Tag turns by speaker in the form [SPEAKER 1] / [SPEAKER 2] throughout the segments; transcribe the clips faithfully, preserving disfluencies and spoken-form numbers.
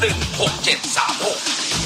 [SPEAKER 1] หนึ่งหกเจ็ดสามหก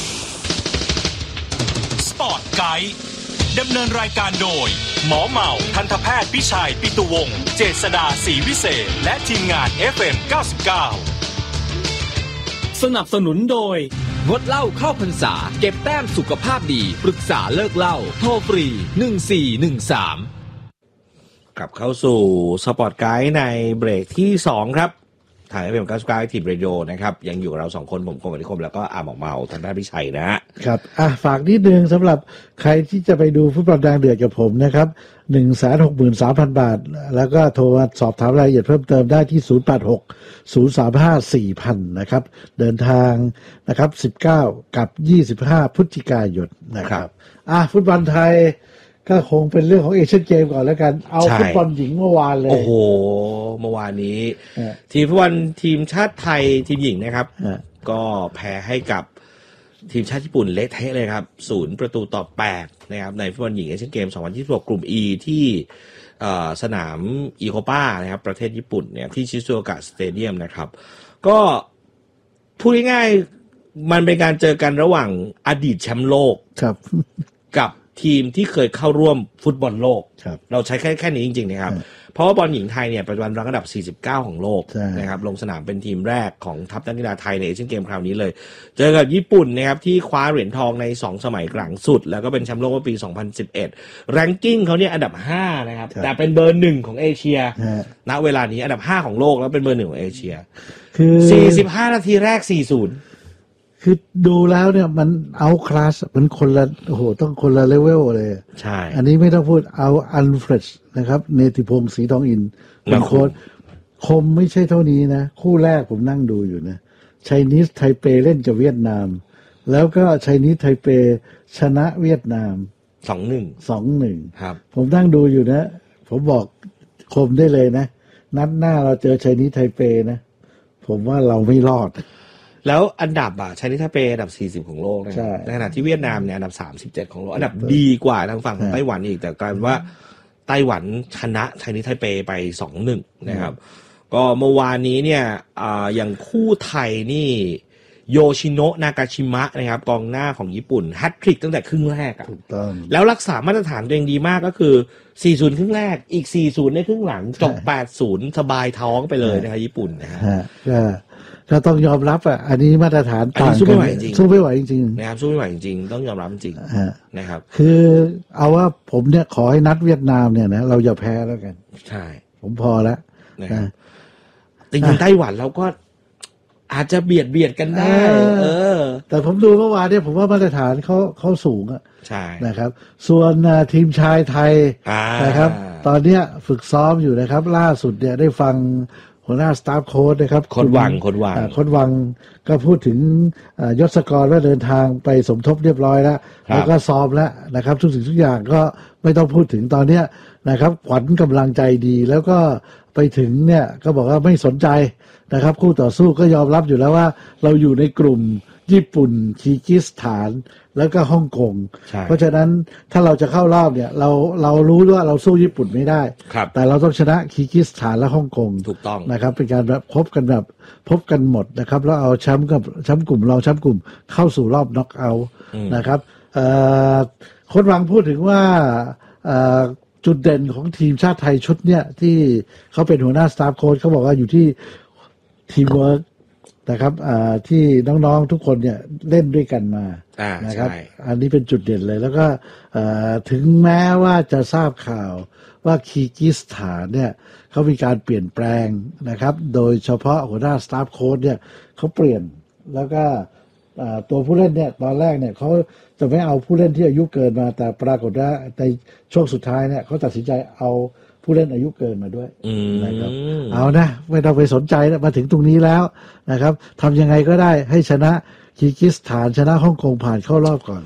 [SPEAKER 1] สปอร์ตไกด์ดำเนินรายการโดยหมอเหมาทันตแพทย์พิชัยปิตุวงศ์เจษฎาศรีวิเศษและทีมงาน เอฟ เอ็ม เก้าสิบเก้า
[SPEAKER 2] สนับสนุนโดยงดเหล้าเข้าพรรษาเก็บแต้มสุขภาพดีปรึกษาเลิกเหล้าโทรฟรีหนึ่งสี่หนึ่งสาม
[SPEAKER 3] กลับเข้าสู่สปอร์ตไกด์ในเบรกที่สองครับทาง เอฟ เอ็ม เก้าสิบเก้า Active Radio นะครับยังอยู่กับเราสองคนผมคมอธิคมแล้วก็อาหมอกเมาทางด้านพิชัยนะฮะ
[SPEAKER 4] ครับอ่ะฝากนิดนึงสำหรับใครที่จะไปดูฟุตบอลแดงเดือดกับผมนะครับ หนึ่งแสนหกหมื่นสามพัน บาทแล้วก็โทรมาสอบถามรายละเอียดเพิ่มเติมได้ที่ศูนย์ แปด หก ศูนย์ สาม ห้า สี่ ศูนย์ ศูนย์นะครับเดินทางนะครับสิบเก้ากับยี่สิบห้าพฤศจิกายนนะครับอ่ะฟุตบอลไทยก็คงเป็นเรื่องของเอเชียนเกมก่อนแล้วกันเอาฟุตบอลหญิงเมื่อวานเลย
[SPEAKER 3] โอ้โหเมื่อวานนี้ทีมฟุตบอลทีมชาติไทยทีมหญิงนะครับก็แพ้ให้กับทีมชาติญี่ปุ่นเละเทะเลยครับศูนย์ประตูต่อแปดนะครับในฟุตบอลหญิงเอเชียนเกมสองพันยี่สิบหกกลุ่ม E ที่สนามอีโคป้านะครับประเทศญี่ปุ่นเนี่ยที่ชิซูโอกะสเตเดียมนะครับก็พูดง่ายๆมันเป็นการเจอกันระหว่างอดีตแชมป์โลก
[SPEAKER 4] ครับ
[SPEAKER 3] กับทีมที่เคยเข้าร่วมฟุตบอลโลกเราใช้แค่แค่นี้จริงๆนะครับเพราะว่าบอลหญิงไทยเนี่ยปัจจุบันรังอันดับสี่สิบเก้าของโลกนะครับลงสนามเป็นทีมแรกของทัพนักกีฬาไทยในเอเชียนเกมคราวนี้เลยเจอกับญี่ปุ่นนะครับที่คว้าเหรียญทองในสองสมัยหลังสุดแล้วก็เป็นแชมป์โลกเมื่อปีสองพันสิบเอ็ดแรงกิ้งเขาเนี่ยอันดับห้านะครับแต่เป็นเบอร์หนึ่งของเอเชียณเวลานี้อันดับห้าของโลกแล้วเป็นเบอร์หนึ่งของเอเชียคือสี่สิบห้านาทีแรก สี่ศูนย์
[SPEAKER 4] คือดูแล้วเนี่ยมันเอาคลาสมันคนละโอ้โหต้องคนละเลเวลเลย
[SPEAKER 3] ใช่
[SPEAKER 4] อันนี้ไม่ต้องพูดเอาอันเฟรชนะครับเนติพงศ์ศรีทองอินเป็นโค้ชคมไม่ใช่เท่านี้นะคู่แรกผมนั่งดูอยู่นะไชนีสไทเปเล่นกับเวียดนามแล้วก็ไชนีสไทเปชนะเวียดนาม
[SPEAKER 3] สองหนึ่ง
[SPEAKER 4] สองหนึ่ง
[SPEAKER 3] ครับ
[SPEAKER 4] ผมนั่งดูอยู่นะผมบอกคมได้เลยนะนัดหน้าเราเจอไชนีสไทเปนะผมว่าเราไม่รอด
[SPEAKER 3] แล้วอันดับอ่ะไชนีสไทเปอันดับสี่สิบของโลกนะครับในขณะที่เวียดนามเนี่ยอันดับสามสิบเจ็ดของโลกอันดับดีกว่าทางฝั่งของไต้หวันอีกแต่กลายเป็นว่าไต้หวันชนะไชนีสไทเปไป สองหนึ่ง นะครับก็เมื่อวานนี้เนี่ยอ่าอย่างคู่ไทยนี่โยชิโนะนากาชิมะนะครับกองหน้าของญี่ปุ่นแฮตทริกตั้งแต่ครึ่งแรกอ่ะ
[SPEAKER 4] ถูกต้อง
[SPEAKER 3] แล้วรักษามาตรฐานตัวเองดีมากก็คือสี่ศูนย์ครึ่งแรกอีกสี่ศูนย์ในครึ่งหลังจบแปดศูนย์สบายท้องไปเลยนะครับญี่ปุ่นนะฮะ
[SPEAKER 4] ก็ก็ต้องยอมรับอ่ะอันนี้มาตรฐานต่างกันสู้ไม่ไหวจริงสู้ไม่ไหวจริง
[SPEAKER 3] นะครับสู้ไม่ไหวจริงต้องยอมรับจริงนะครับ
[SPEAKER 4] คือเอาว่าผมเนี่ยขอให้นัดเวียดนามเนี่ยนะเราอย่าแพ้แล้วกัน
[SPEAKER 3] ใช่
[SPEAKER 4] ผมพอแล้ว
[SPEAKER 3] นะครับแต่ยิงไต้หวันเราก็อาจจะเบียดเบียดกันได้เออ
[SPEAKER 4] แต่ผมดูเมื่อวานเนี่ยผมว่ามาตรฐานเขาเขาสูงอ่ะ
[SPEAKER 3] ใช่
[SPEAKER 4] นะครับส่วนทีมชายไทยนะครับตอนเนี้ยฝึกซ้อมอยู่นะครับล่าสุดเนี่ยได้ฟังหัวหน้าสตาฟโค้ชนะครับ
[SPEAKER 3] โค้ชวังโค้ชวัง
[SPEAKER 4] โค้ชวังก็พูดถึงยศกรว่าเดินทางไปสมทบเรียบร้อยแล้วแล้วก็ซ้อมแล้วนะครับทุกสิ่งทุกอย่างก็ไม่ต้องพูดถึงตอนเนี้ยนะครับขวัญกำลังใจดีแล้วก็ไปถึงเนี่ยก็บอกว่าไม่สนใจนะครับคู่ต่อสู้ก็ยอมรับอยู่แล้วว่าเราอยู่ในกลุ่มญี่ปุ่นคีร์กิสถานแล้วก็ฮ่องกงเพราะฉะนั้นถ้าเราจะเข้ารอบเนี่ยเราเรารู้ว่าเราสู้ญี่ปุ่นไม่ได้แต่เราต้องชนะคีร์กิสถานและฮ่องกง
[SPEAKER 3] ถูกต้อง
[SPEAKER 4] นะครับเป็นการแบบพบกันแบบพบกันหมดนะครับแล้วเอาแชมป์กับแชมป์กลุ่มเราแชมป์กลุ่มเข้าสู่รอบน็อกเอาท์นะครับโค้ชวังพูดถึงว่าจุดเด่นของทีมชาติไทยชุดเนี่ยที่เขาเป็นหัวหน้าสตาฟโค้ชเขาบอกว่าอยู่ที่ทีมเวิร์กนะครับที่น้องๆทุกคนเนี่ยเล่นด้วยกันมานะครับอันนี้เป็นจุดเด่นเลยแล้วก็ถึงแม้ว่าจะทราบข่าวว่าคีร์กิสถานเนี่ยเขามีการเปลี่ยนแปลงนะครับโดยเฉพาะหัวหน้าสตาฟโค้ชเนี่ยเขาเปลี่ยนแล้วก็ตัวผู้เล่นเนี่ยตอนแรกเนี่ยเขาจะไม่เอาผู้เล่นที่อายุเกินมาแต่ปรากฏว่าในช่วงสุดท้ายเนี่ยเขาตัดสินใจเอาผู้เล่นอายุเกินมาด้วยนะครับเอานะไม่ต้องไปสนใจนะมาถึงตรงนี้แล้วนะครับทำยังไงก็ได้ให้ชนะคีร์กิสถานชนะฮ่องกงผ่านเข้ารอบก่อน